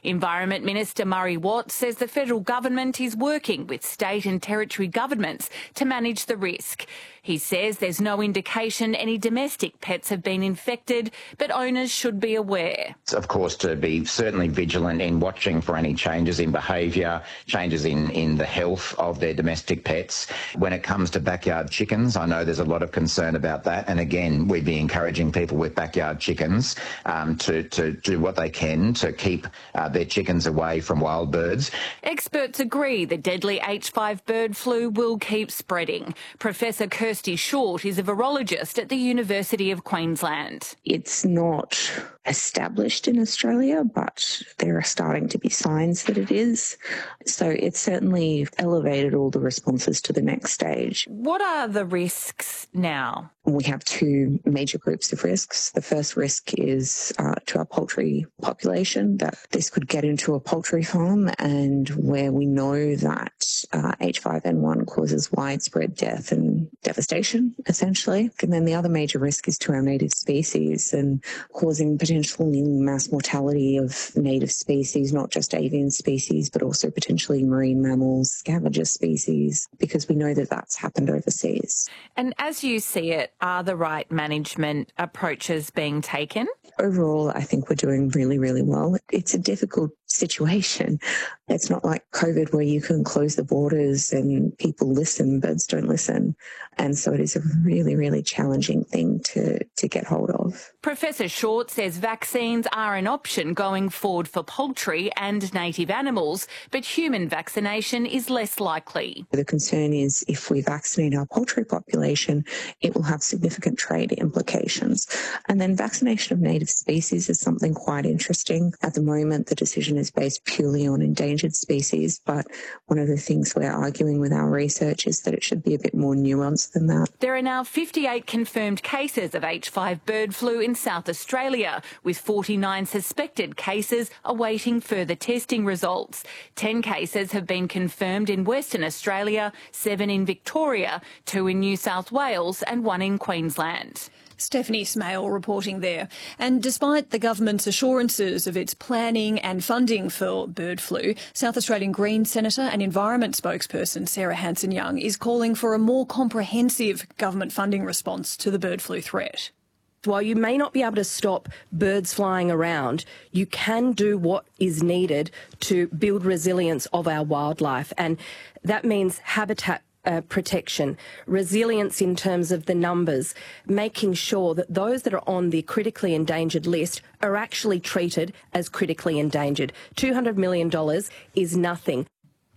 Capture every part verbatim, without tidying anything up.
Environment Minister Murray Watt says the federal government is working with state and territory governments to manage the risk. He says there's no indication any domestic pets have been infected, but owners should be aware. Of course, to be certainly vigilant in watching for any changes in behaviour, changes in, in the health of their domestic pets. When it comes to backyard chickens, I know there's a lot of concern about that. And again, we'd be encouraging people with backyard chickens um, to, to do what they can to keep uh, their chickens away from wild birds. Experts agree the deadly H five bird flu will keep spreading. Professor Kirsty Short is a virologist at the University of Queensland. It's not established in Australia, but there are starting to be signs that it is. So it's certainly elevated all the responses to the next stage. What are the risks now? We have two major groups of risks. The first risk is uh, to our poultry population, that this could get into a poultry farm, and where we know that uh, H five N one causes widespread death and devastation, essentially. And then the other major risk is to our native species and causing potentially mass mortality of native species, not just avian species, but also potentially marine mammals, scavenger species, because we know that that's happened overseas. And as you see it, are the right management approaches being taken? Overall, I think we're doing really, really well. It's a difficult situation. It's not like COVID where you can close the borders and people listen, birds don't listen. And so it is a really, really challenging thing to, to get hold of. Professor Short says vaccines are an option going forward for poultry and native animals, but human vaccination is less likely. The concern is if we vaccinate our poultry population, it will have significant trade implications. And then vaccination of native species is something quite interesting. At the moment, the decision is based purely on endangered species, but one of the things we're arguing with our research is that it should be a bit more nuanced than that. There are now fifty-eight confirmed cases of H five bird flu in South Australia, with forty-nine suspected cases awaiting further testing results. ten cases have been confirmed in Western Australia, seven in Victoria, two in New South Wales and one in Queensland. Stephanie Smale reporting there. And despite the government's assurances of its planning and funding for bird flu, South Australian Greens Senator and Environment spokesperson Sarah Hanson-Young is calling for a more comprehensive government funding response to the bird flu threat. While you may not be able to stop birds flying around, you can do what is needed to build resilience of our wildlife, and that means habitat Uh, protection, resilience in terms of the numbers, making sure that those that are on the critically endangered list are actually treated as critically endangered. two hundred million dollars is nothing.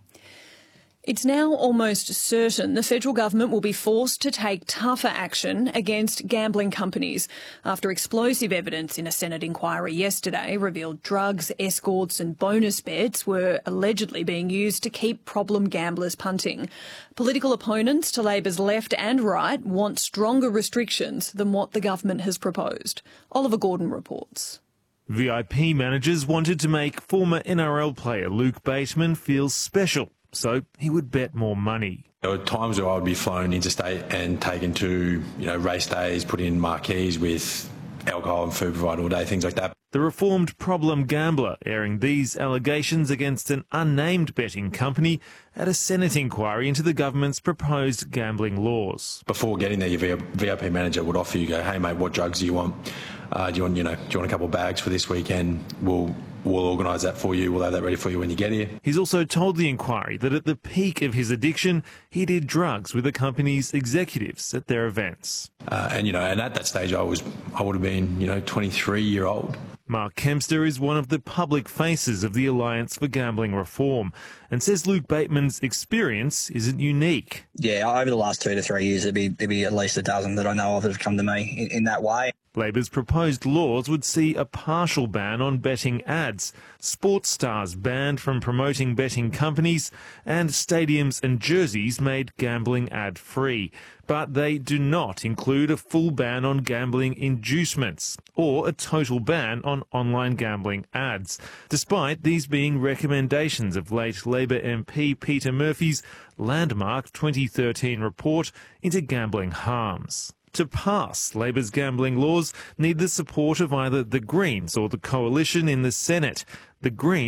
It's now almost certain the federal government will be forced to take tougher action against gambling companies after explosive evidence in a Senate inquiry yesterday revealed drugs, escorts and bonus bets were allegedly being used to keep problem gamblers punting. Political opponents to Labor's left and right want stronger restrictions than what the government has proposed. Oliver Gordon reports. V I P managers wanted to make former N R L player Luke Bateman feel special, so he would bet more money. There were times where I would be flown interstate and taken to, you know, race days, put in marquees with alcohol and food provided all day, things like that. The reformed problem gambler airing these allegations against an unnamed betting company at a Senate inquiry into the government's proposed gambling laws. Before getting there, your V I P manager would offer you, go, hey mate, what drugs do you want? Uh, do you want, you know, do you want a couple of bags for this weekend? We'll We'll organise that for you. We'll have that ready for you when you get here. He's also told the inquiry that at the peak of his addiction, he did drugs with the company's executives at their events. Uh, and, you know, and at that stage, I was, I would have been, you know, twenty-three year old. Mark Kempster is one of the public faces of the Alliance for Gambling Reform and says Luke Bateman's experience isn't unique. Yeah, over the last two to three years, there'd be, there'd be at least a dozen that I know of that have come to me in, in that way. Labor's proposed laws would see a partial ban on betting ads, sports stars banned from promoting betting companies, and stadiums and jerseys made gambling ad-free. But they do not include a full ban on gambling inducements or a total ban on online gambling ads, despite these being recommendations of late Labor M P Peter Murphy's landmark twenty thirteen report into gambling harms. To pass, Labor's gambling laws need the support of either the Greens or the Coalition in the Senate. The Greens